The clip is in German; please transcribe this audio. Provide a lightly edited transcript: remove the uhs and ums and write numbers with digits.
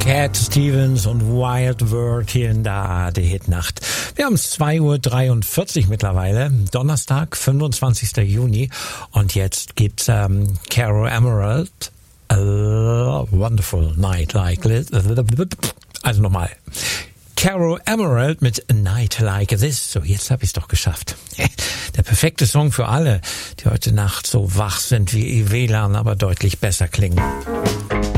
Cat Stevens und Wild World hier in der ARD Hitnacht. Wir haben es 2:43 Uhr mittlerweile, Donnerstag, 25. Juni. Und jetzt gibt's Caro Emerald, A Wonderful Night Like This. Also nochmal. Caro Emerald mit A Night Like This. So, jetzt habe ich es doch geschafft. Der perfekte Song für alle, die heute Nacht so wach sind wie ihr WLAN, aber deutlich besser klingen.